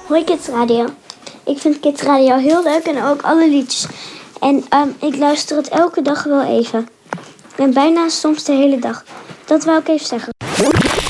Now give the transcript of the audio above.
Hoi Kids Radio. Ik vind Kids Radio heel leuk en ook alle liedjes. En ik luister het elke dag wel even. En bijna soms de hele dag. Dat wou ik even zeggen.